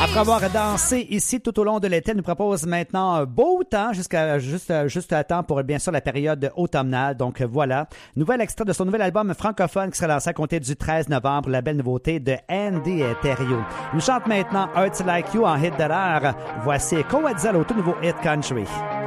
Après avoir dansé ici tout au long de l'été, elle nous propose maintenant un beau temps juste à temps pour bien sûr la période automnale. Donc voilà, nouvel extrait de son nouvel album francophone qui sera lancé à compter du 13 novembre, la belle nouveauté de Andy Thériault. Il nous chante maintenant Hearts Like You en hit de l'heure. Voici Coetzel au tout nouveau hit country.